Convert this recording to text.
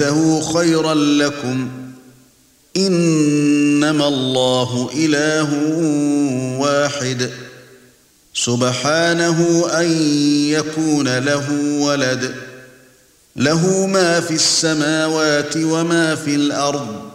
له خيرا لكم إنما الله إله واحد سبحانه أن يكون له ولد له ما في السماوات وما في الأرض